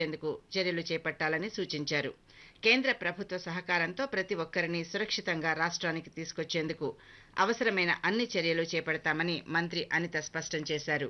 ఎందుకు చర్యలు చేపట్టాలని సూచించారు. కేంద్ర ప్రభుత్వ సహకారంతో ప్రతి ఒక్కరిని సురక్షితంగా రాష్ట్రానికి తీసుకొచ్చేందుకు అవసరమైన అన్ని చర్యలు చేపడతామని మంత్రి అనిత స్పష్టం చేశారు.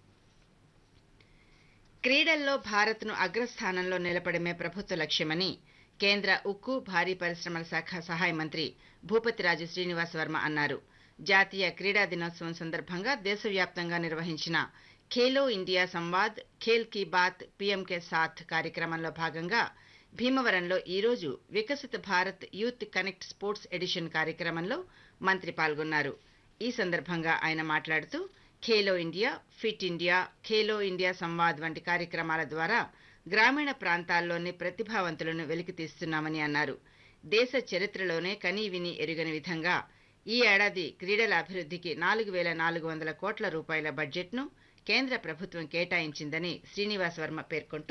క్రీడల్లో భారత్ను అగ్రస్థానంలో నిలపడమే ప్రభుత్వ లక్ష్యమని కేంద్ర ఉక్కు, భారీ పరిశ్రమల శాఖ సహాయ మంత్రి భూపతిరాజు శ్రీనివాస్ వర్మ అన్నారు. జాతీయ క్రీడా దినోత్సవం సందర్భంగా దేశవ్యాప్తంగా నిర్వహించిన ఖేలో ఇండియా సంవాద్, ఖేల్ కీ బాత్, పీఎం కే సాథ్ కార్యక్రమంలో భాగంగా భీమవరంలో ఈరోజు వికసిత Bharat youth connect sports edition కార్యక్రమంలో మంత్రి పాల్గొన్నారు. ఈ సందర్భంగా ఆయన మాట్లాడుతూ Khelo India, fit India, Khelo India Samvad వంటి కార్యక్రమాల ద్వారా గ్రామీణ ప్రాంతాల్లోని ప్రతిభావంతులను వెలికితీస్తున్నామని అన్నారు. దేశ చరిత్రలోనే కనీవిని ఎరుగని విధంగా ఈ ఏడాది క్రీడల అభివృద్ధికి 4,400 కోట్ల రూపాయల బడ్జెట్ను కేంద్ర ప్రభుత్వం కేటాయించిందని శ్రీనివాస్ వర్మ పేర్కొంటూ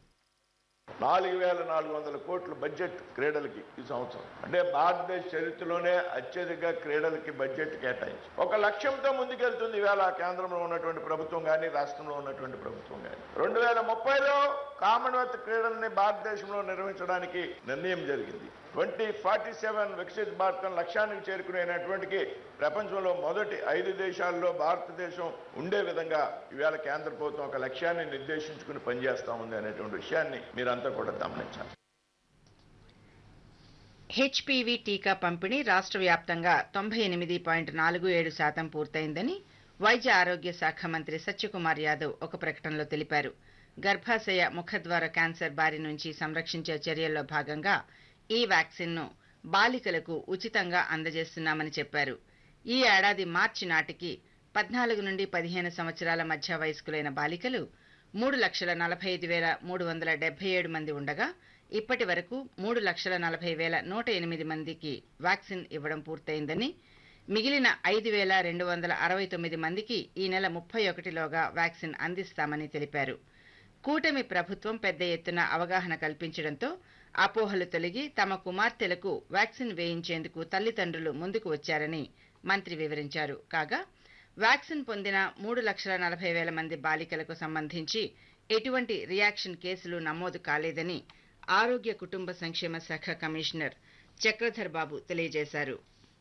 4,400 కోట్ల బడ్జెట్ క్రీడలకి ఈ సంవత్సరం. అంటే భారతదేశ చరిత్రలోనే అత్యధిక క్రీడలకి బడ్జెట్ కేటాయించి ఒక లక్ష్యంతో ముందుకెళ్తుంది ఇవాళ కేంద్రంలో ఉన్నటువంటి ప్రభుత్వం కానీ రాష్ట్రంలో ఉన్నటువంటి ప్రభుత్వం కానీ. 2030లో కామన్వెల్త్ క్రీడల్ని భారతదేశంలో నిర్వహించడానికి నిర్ణయం జరిగింది. 2047 వికసిత్ భారత్ లక్ష్యానికి చేరుకునేటువంటి ప్రపంచంలో మొదటి 5 దేశాల్లో భారతదేశం ఉండే విధంగా ఇవాళ కేంద్ర ప్రభుత్వం ఒక లక్ష్యాన్ని నిర్దేశించుకుని పనిచేస్తా ఉంది అనేటువంటి విషయాన్ని మీరంతా కూడా గమనించాలి. హెచ్పీవీ టీకా పంపిణీ రాష్ట్ర వ్యాప్తంగా 98.47% పూర్తయిందని వైద్య ఆరోగ్య శాఖ మంత్రి సత్యకుమార్ యాదవ్ ఒక ప్రకటనలో తెలిపారు. గర్భాశయ ముఖద్వార క్యాన్సర్ బారి నుంచి సంరక్షించే చర్యల్లో భాగంగా ఈ వ్యాక్సిన్ను బాలికలకు ఉచితంగా అందజేస్తున్నామని చెప్పారు. ఈ ఏడాది మార్చి నాటికి 14 నుండి 15 సంవత్సరాల మధ్య వయస్కులైన బాలికలు 3,45,377 మంది ఉండగా ఇప్పటి వరకు 3,40,108 మందికి వ్యాక్సిన్ ఇవ్వడం పూర్తయిందని, మిగిలిన 5,269 మందికి ఈ నెల 31లోగా వ్యాక్సిన్ అందిస్తామని తెలిపారు. కూటమి ప్రభుత్వం పెద్ద ఎత్తున అవగాహన కల్పించడంతో అపోహలు తొలగి తమ కుమార్తెలకు వ్యాక్సిన్ వేయించేందుకు తల్లిదండ్రులు ముందుకు వచ్చారని మంత్రి వివరించారు. కాగా వ్యాక్సిన్ పొందిన 3,40,000 మంది బాలికలకు సంబంధించి ఎటువంటి రియాక్షన్ కేసులు నమోదు కాలేదని ఆరోగ్య కుటుంబ సంక్షేమ శాఖ కమిషనర్ చక్రధర్ బాబు తెలియజేశారు.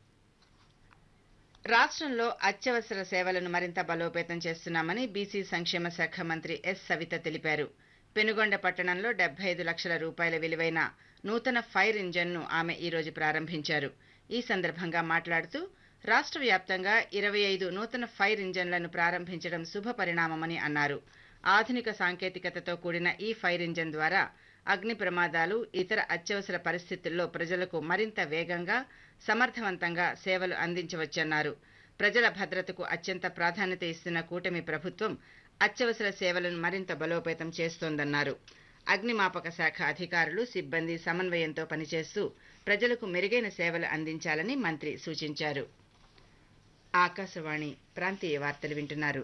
రాష్ట్రంలో అత్యవసర సేవలను మరింత బలోపేతం చేస్తున్నామని బీసీ సంక్షేమ శాఖ మంత్రి ఎస్ సవిత తెలిపారు. పెనుగొండ పట్టణంలో 75 లక్షల రూపాయల విలువైన నూతన ఫైర్ ఇంజన్ను ఆమె ఈరోజు ప్రారంభించారు. ఈ సందర్భంగా మాట్లాడుతూ రాష్ట్ర వ్యాప్తంగా 25 నూతన ఫైర్ ఇంజన్లను ప్రారంభించడం శుభ పరిణామమని అన్నారు. ఆధునిక సాంకేతికతతో కూడిన ఈ ఫైర్ ఇంజన్ ద్వారా అగ్ని ప్రమాదాలు, ఇతర అత్యవసర పరిస్థితుల్లో ప్రజలకు మరింత వేగంగా, సమర్థవంతంగా సేవలు అందించవచ్చన్నారు. ప్రజల భద్రతకు అత్యంత ప్రాధాన్యత ఇస్తున్న కూటమి ప్రభుత్వం అత్యవసర సేవలను మరింత బలోపేతం చేస్తోందన్నారు. అగ్నిమాపక శాఖ అధికారులు, సిబ్బంది సమన్వయంతో పనిచేస్తూ ప్రజలకు మెరుగైన సేవలు అందించాలని మంత్రి సూచించారు. ఆకాశవాణి ప్రాంతీయ వార్తలు వింటున్నారు.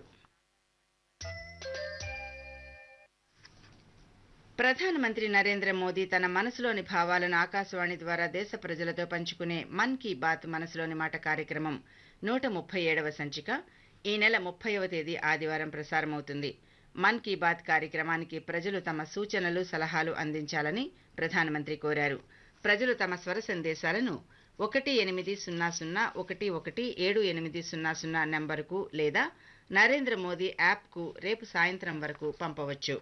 ప్రధానమంత్రి నరేంద్ర మోదీ తన మనసులోని భావాలను ఆకాశవాణి ద్వారా దేశ ప్రజలతో పంచుకునే మన్ కీ బాత్ మనసులోని మాట కార్యక్రమం 137వ సంచిక ఈ నెల 30వ తేదీ ఆదివారం ప్రసారమవుతుంది. మన్ కీ బాత్ కార్యక్రమానికి ప్రజలు తమ సూచనలు, సలహాలు అందించాలని ప్రధానమంత్రి కోరారు. ప్రజలు తమ స్వర సందేశాలను 1800117800 నెంబరుకు లేదా నరేంద్ర మోదీ యాప్కు రేపు సాయంత్రం వరకు పంపవచ్చు.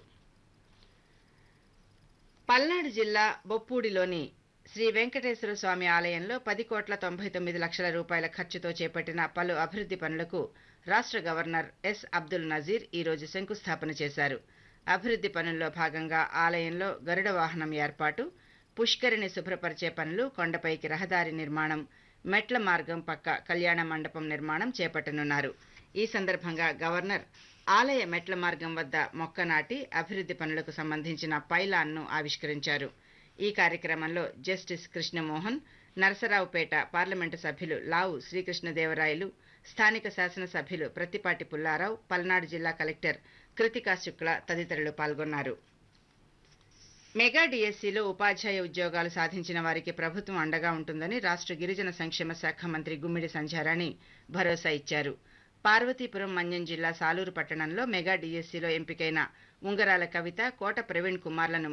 పల్నాడు జిల్లా బొప్పూడిలోని శ్రీ వెంకటేశ్వర స్వామి ఆలయంలో 10,99 లక్షల రూపాయల ఖర్చుతో చేపట్టిన పలు అభివృద్ధి పనులకు రాష్ట్ర గవర్నర్ ఎస్ అబ్దుల్ నజీర్ ఈరోజు శంకుస్థాపన చేశారు. అభివృద్ధి పనుల్లో భాగంగా ఆలయంలో గరుడ వాహనం ఏర్పాటు, పుష్కరిణి శుభ్రపరిచే పనులు, కొండపైకి రహదారి నిర్మాణం, మెట్ల మార్గం పక్క కళ్యాణ మండపం నిర్మాణం చేపట్టనున్నారు. ఈ సందర్భంగా గవర్నర్ ఆలయ మెట్ల మార్గం వద్ద మొక్క నాటి అభివృద్ధి పనులకు సంబంధించిన పైలాన్ను ఆవిష్కరించారు. ఈ కార్యక్రమంలో జస్టిస్ కృష్ణమోహన్, నరసరావుపేట పార్లమెంటు సభ్యులు లావు శ్రీకృష్ణదేవరాయలు, స్థానిక శాసనసభ్యులు ప్రత్తిపాటి పుల్లారావు, పల్నాడు జిల్లా కలెక్టర్ కృతికా శుక్ల తదితరులు పాల్గొన్నారు. మెగా డిఎస్సీలో ఉపాధ్యాయ ఉద్యోగాలు సాధించిన వారికి ప్రభుత్వం అండగా ఉంటుందని రాష్ట్ర గిరిజన సంక్షేమ శాఖ మంత్రి గుమ్మిడి సంధ్యారాణి భరోసా ఇచ్చారు. పార్వతీపురం మన్యం జిల్లా సాలూరు పట్టణంలో మెగా డిఎస్సీలో ఎంపికైన ఉంగరాల కవిత, కోట ప్రవీణ్ కుమార్లను